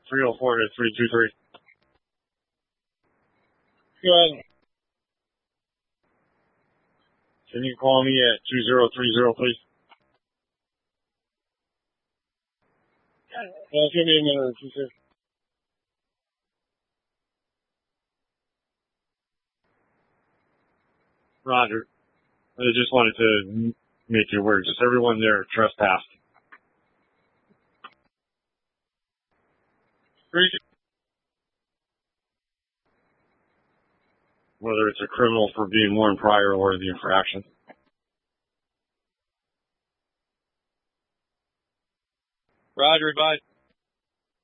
304 to 323. Go ahead. Can you call me at 2030, please? Give me a minute or two, sir. Roger. I just wanted to make you aware. Just everyone there trespassed. Whether it's a criminal for being warned prior or the infraction. Roger, advise.